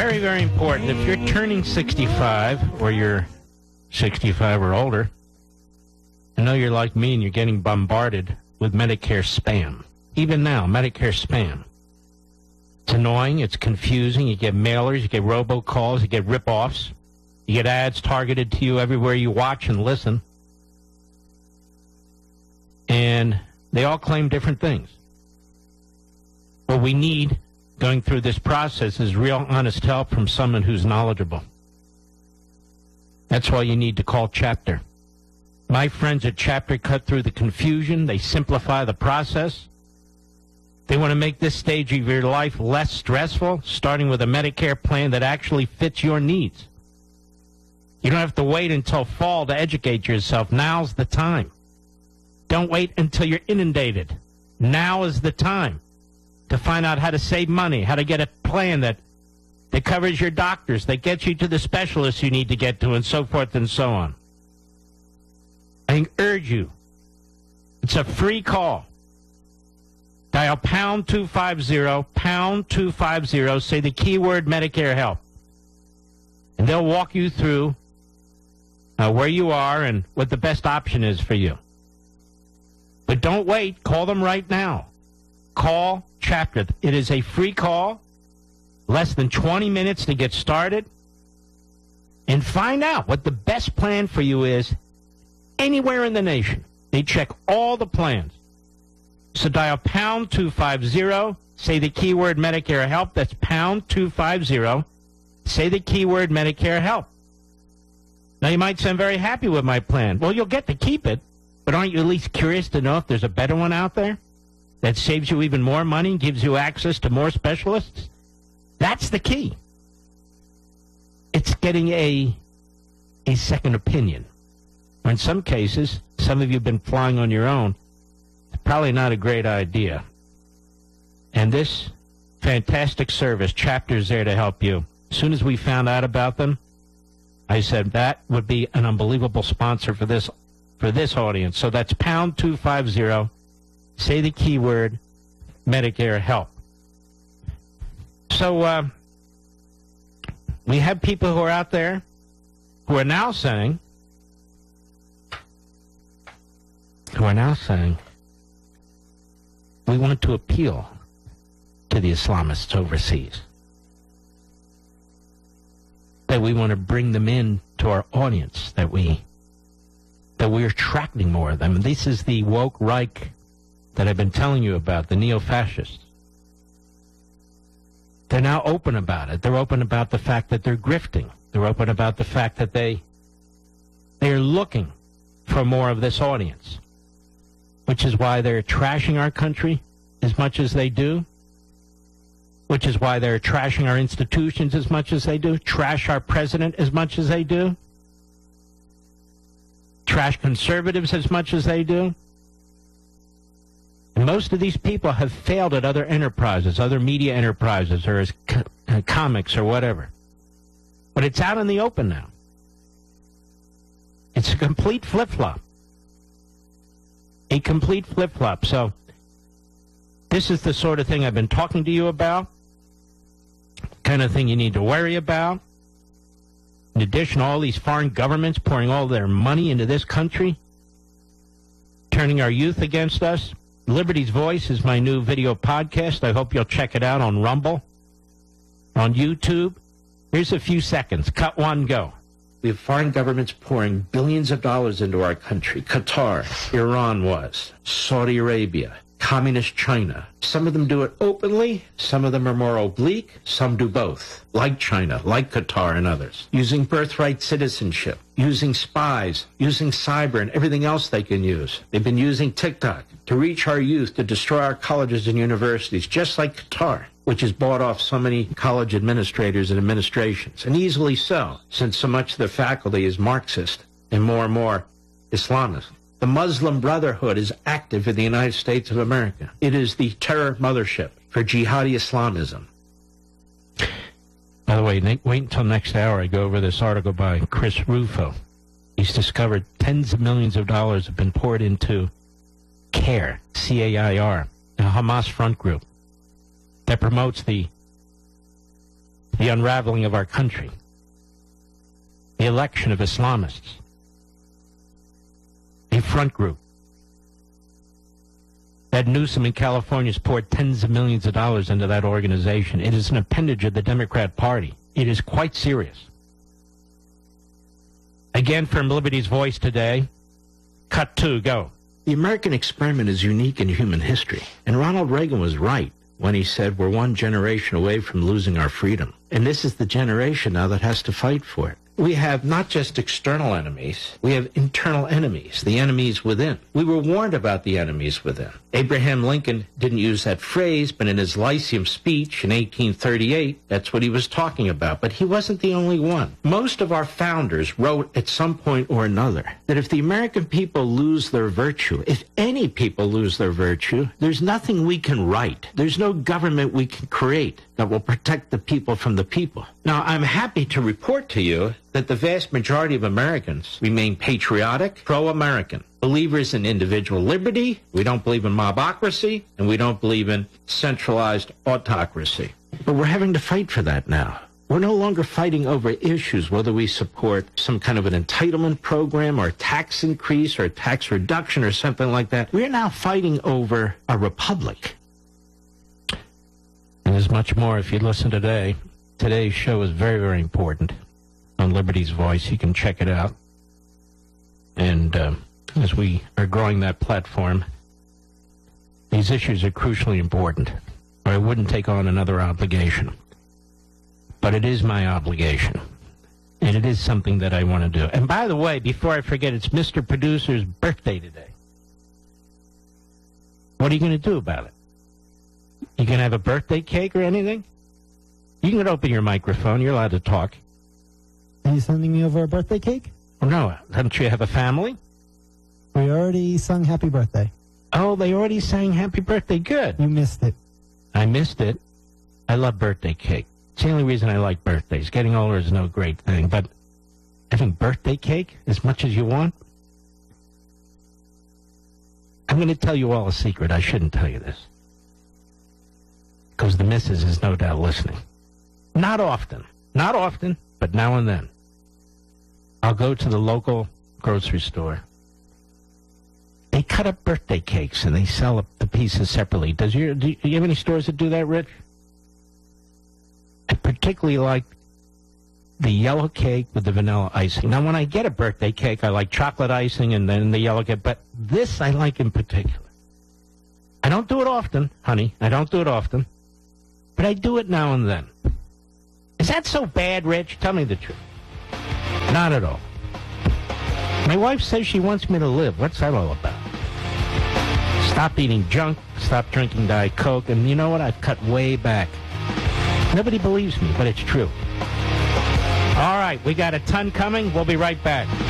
very, very important. If you're turning 65 or you're 65 or older, I know you're like me and you're getting bombarded with Medicare spam. Even now, Medicare spam. It's annoying. It's confusing. You get mailers. You get robocalls. You get rip-offs. You get ads targeted to you everywhere you watch and listen. And they all claim different things. What we need going through this process is real, honest help from someone who's knowledgeable. That's why you need to call Chapter. My friends at Chapter cut through the confusion. They simplify the process. They want to make this stage of your life less stressful, starting with a Medicare plan that actually fits your needs. You don't have to wait until fall to educate yourself. Now's the time. Don't wait until you're inundated. Now is the time to find out how to save money, how to get a plan that covers your doctors, that gets you to the specialists you need to get to, and so forth and so on. I urge you. It's a free call. Dial pound 250, say the keyword Medicare Help. And they'll walk you through where you are and what the best option is for you. But don't wait. Call them right now. Call Chapter. It is a free call, less than 20 minutes to get started, and find out what the best plan for you is anywhere in the nation. They check all the plans. So dial pound 250, say the keyword Medicare Help. That's pound 250, say the keyword Medicare Help. Now, you might say, I'm very happy with my plan. Well, you'll get to keep it, but aren't you at least curious to know if there's a better one out there that saves you even more money, gives you access to more specialists? That's the key. It's getting a second opinion. Or in some cases, some of you have been flying on your own. It's probably not a great idea. And this fantastic service, Chapter's there to help you. As soon as we found out about them, I said that would be an unbelievable sponsor for this audience. So that's pound 250. Say the keyword Medicare Help. So we have people who are out there who are now saying, we want to appeal to the Islamists overseas. That we want to bring them in to our audience, that we're attracting more of them. And this is the woke Reich that I've been telling you about, the neo-fascists. They're now open about it. They're open about the fact that they're grifting. They're open about the fact that they are looking for more of this audience, which is why they're trashing our country as much as they do, which is why they're trashing our institutions as much as they do, trash our president as much as they do, trash conservatives as much as they do. And most of these people have failed at other enterprises, other media enterprises, or as comics or whatever. But it's out in the open now. It's a complete flip-flop. A complete flip-flop. So this is the sort of thing I've been talking to you about, kind of thing you need to worry about. In addition, all these foreign governments pouring all their money into this country, turning our youth against us. Liberty's Voice is my new video podcast. I hope you'll check it out on Rumble, on YouTube. Here's a few seconds. Cut one, go. We have foreign governments pouring billions of dollars into our country. Qatar, Iran was, Saudi Arabia, Communist China. Some of them do it openly. Some of them are more oblique. Some do both, like China, like Qatar and others. Using birthright citizenship, using spies, using cyber and everything else they can use. They've been using TikTok to reach our youth, to destroy our colleges and universities, just like Qatar, which has bought off so many college administrators and administrations, and easily so, since so much of the faculty is Marxist and more Islamist. The Muslim Brotherhood is active in the United States of America. It is the terror mothership for jihadi Islamism. By the way, wait until next hour I go over this article by Chris Rufo. He's discovered tens of millions of dollars have been poured into CAIR, C-A-I-R, a Hamas front group that promotes the the unraveling of our country, the election of Islamists, a front group. Ed Newsom in California has poured tens of millions of dollars into that organization. It is an appendage of the Democrat Party. It is quite serious. Again, from Liberty's Voice today, cut 2, go. The American experiment is unique in human history, and Ronald Reagan was right when he said we're one generation away from losing our freedom. And this is the generation now that has to fight for it. We have not just external enemies, we have internal enemies, the enemies within. We were warned about the enemies within. Abraham Lincoln didn't use that phrase, but in his Lyceum speech in 1838, that's what he was talking about. But he wasn't the only one. Most of our founders wrote at some point or another that if the American people lose their virtue, if any people lose their virtue, there's nothing we can write. There's no government we can create that will protect the people from the people. Now, I'm happy to report to you that the vast majority of Americans remain patriotic, pro-American, believers in individual liberty. We don't believe in mobocracy, and we don't believe in centralized autocracy. But we're having to fight for that now. We're no longer fighting over issues, whether we support some kind of an entitlement program or tax increase or tax reduction or something like that. We're now fighting over a republic. And there's much more if you listen today. Today's show is very, very important on Liberty's Voice. You can check it out. And as we are growing that platform, these issues are crucially important, or I wouldn't take on another obligation. But it is my obligation, and it is something that I want to do. And by the way, before I forget, it's Mr. Producer's birthday today. What are you going to do about it? You going to have a birthday cake or anything? You can open your microphone. You're allowed to talk. Are you sending me over a birthday cake? Oh, no. Don't you have a family? We already sung happy birthday. Oh, they already sang happy birthday. Good. You missed it. I missed it. I love birthday cake. It's the only reason I like birthdays. Getting older is no great thing, but having birthday cake as much as you want? I'm going to tell you all a secret. I shouldn't tell you this, because the missus is no doubt listening. Not often, but now and then. I'll go to the local grocery store. They cut up birthday cakes and they sell up the pieces separately. Do you have any stores that do that, Rich? I particularly like the yellow cake with the vanilla icing. Now, when I get a birthday cake, I like chocolate icing and then the yellow cake, but this I like in particular. I don't do it often, honey. I don't do it often, but I do it now and then. Is that so bad, Rich? Tell me the truth. Not at all. My wife says she wants me to live. What's that all about? Stop eating junk, stop drinking Diet Coke, and you know what? I've cut way back. Nobody believes me, but it's true. All right, we got a ton coming. We'll be right back.